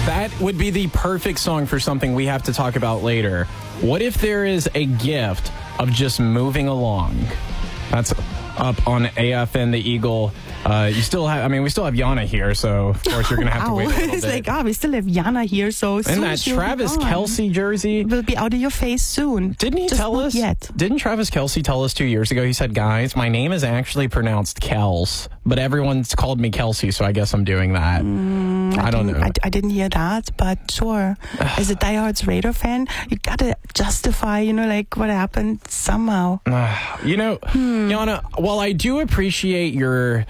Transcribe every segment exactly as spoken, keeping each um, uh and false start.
That would be the perfect song for something we have to talk about later. What if there is a gift of just moving along? That's up on A F N, the Eagle. Uh, you still have, I mean, we still have Yana here, so of course you're going to have wow. to wait a little It's bit. like, oh, we still have Yana here, so And soon that she'll Travis be gone. Kelce jersey. Will be out of your face soon. Didn't he Just tell not us? Yet. Didn't Travis Kelce tell us two years ago? He said, guys, my name is actually pronounced Kels, but everyone's called me Kelce, so I guess I'm doing that. Mm, I, I don't know. I, I didn't hear that, but sure. As a diehard Raider fan, you got to justify, you know, like what happened somehow. You know, Hmm. Yana, while I do appreciate your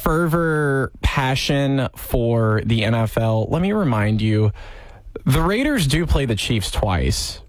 fervor, passion for the N F L, let me remind you, the Raiders do play the Chiefs twice.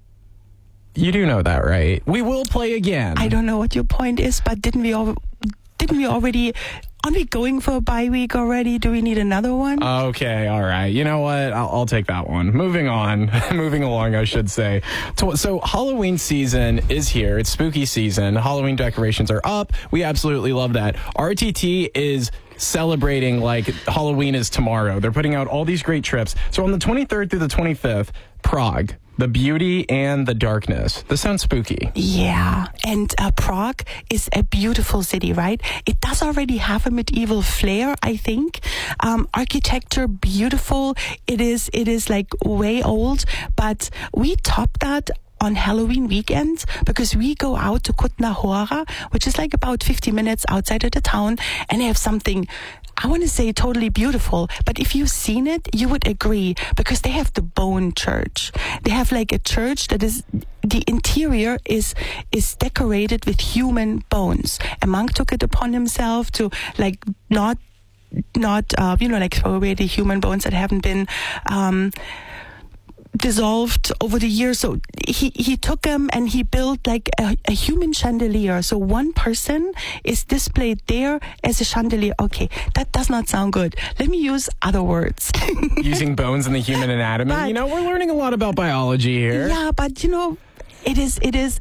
You do know that, right? We will play again. I don't know what your point is, but didn't we all, didn't we already, aren't we going for a bye week already? Do we need another one? Okay, all right. You know what? I'll, I'll take that one. Moving on. Moving along, I should say. So, so Halloween season is here. It's spooky season. Halloween decorations are up. We absolutely love that. R T T is celebrating like Halloween is tomorrow. They're putting out all these great trips. So on the twenty-third through the twenty-fifth, Prague. The beauty and the darkness. This sounds spooky. Yeah, and uh, Prague is a beautiful city, right? It does already have a medieval flair, I think. Um, architecture, beautiful. It is, it is like way old, but we top that on Halloween weekend because we go out to Kutna Hora, which is like about fifty minutes outside of the town, and they have something, I want to say totally beautiful, but if you've seen it, you would agree because they have the Bone Church. They have like a church that is, the interior is is decorated with human bones. A monk took it upon himself to like not, not uh, you know, like throw away the human bones that haven't been um dissolved over the years. So he, he took them and he built like a, a human chandelier. So one person is displayed there as a chandelier. Okay, that does not sound good. Let me use other words. Using bones in the human anatomy. But, you know, we're learning a lot about biology here. Yeah, but you know, it is, it is,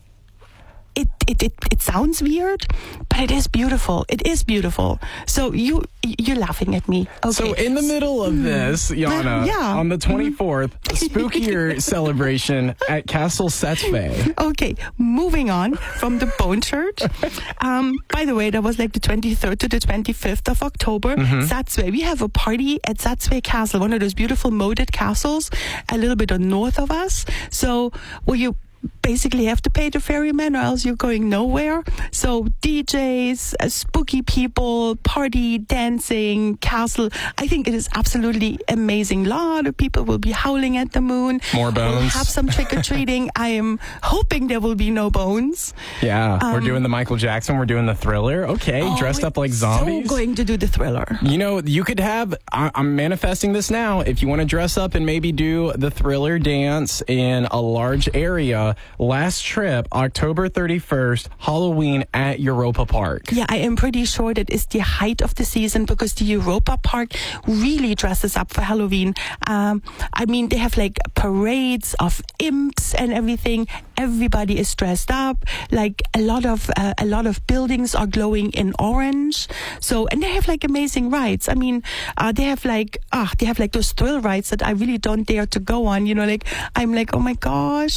It, it it it sounds weird, but it is beautiful. It is beautiful. So you you're laughing at me. Okay. So in the middle of this, Yana, yeah. on the twenty-fourth, spookier celebration at Castle Setzve. Okay, moving on from the Bone Church. Um, by the way, that was like the twenty-third to the twenty-fifth of October. Mm-hmm. Satzve. We have a party at Satzve Castle, one of those beautiful moated castles, a little bit north of us. So, well, you basically have to pay the ferryman or else you're going nowhere. So D Js, uh, spooky people, party, dancing, castle. I think it is absolutely amazing. A lot of people will be howling at the moon. More bones. We'll have some trick-or-treating. I am hoping there will be no bones. Yeah, Um, we're doing the Michael Jackson. We're doing the Thriller. Okay, Oh, dressed up like I'm zombies. So going to do the Thriller. You know, you could have, I, I'm manifesting this now, if you want to dress up and maybe do the Thriller dance in a large area, last trip, October thirty-first, Halloween at Europa Park. Yeah, I am pretty sure that is the height of the season because the Europa Park really dresses up for Halloween. Um, I mean, they have like parades of imps and everything. Everybody is dressed up. Like a lot of uh, a lot of buildings are glowing in orange. So, and they have like amazing rides. I mean, uh, they have like ah, they have like those thrill rides that I really don't dare to go on. You know, like I'm like, oh my gosh.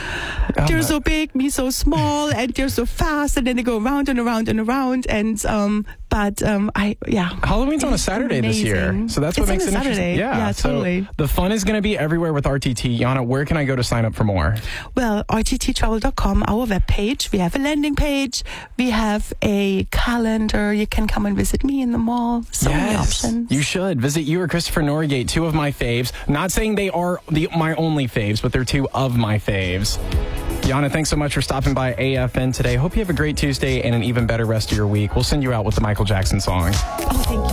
Oh, They're my- so big, me so small, and they're so fast, and then they go around and around and around. And um, but um, I yeah. Halloween's on a It's Saturday this year, amazing. so that's It's what makes on it a interesting. Saturday. Yeah, Yeah, so totally. the fun is going to be everywhere with R T T. Yana, where can I go to sign up for more? Well, R T T travel dot com, our webpage. We have a landing page. We have a calendar. You can come and visit me in the mall. So many options. You should visit you or Christopher Norgate, two of my faves. Not saying they are the my only faves, but they're two of my faves. Yana, thanks so much for stopping by A F N today. Hope you have a great Tuesday and an even better rest of your week. We'll send you out with the Michael Jackson song. Oh, thank you.